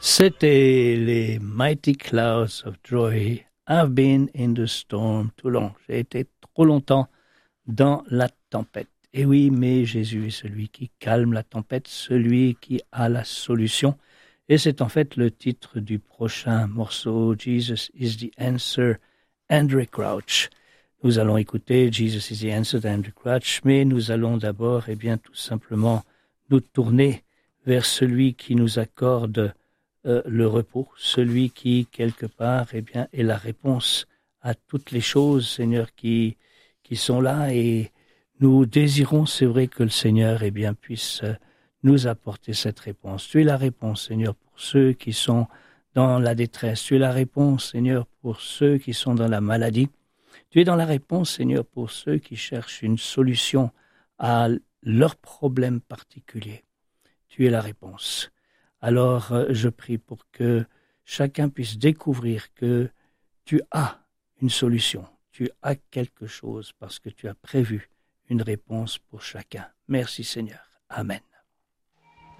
C'était les Mighty Clouds of Joy. I've been in the storm too long. J'ai été trop longtemps dans la tempête. Et oui, mais Jésus est celui qui calme la tempête, celui qui a la solution. Et c'est en fait le titre du prochain morceau, Jesus is the Answer, Andrew Crouch. Nous allons écouter Jesus is the Answer d'Andrew Crouch, mais nous allons d'abord, tout simplement nous tourner vers celui qui nous accorde le repos, celui qui, quelque part, est la réponse à toutes les choses, Seigneur, qui sont là, et nous désirons, c'est vrai, que le Seigneur, puisse nous apporter cette réponse. Tu es la réponse, Seigneur, pour ceux qui sont dans la détresse. Tu es la réponse, Seigneur, pour ceux qui sont dans la maladie. Tu es dans la réponse, Seigneur, pour ceux qui cherchent une solution à leurs problèmes particuliers. Tu es la réponse. Alors, je prie pour que chacun puisse découvrir que tu as une solution, tu as quelque chose parce que tu as prévu une réponse pour chacun. Merci Seigneur. Amen.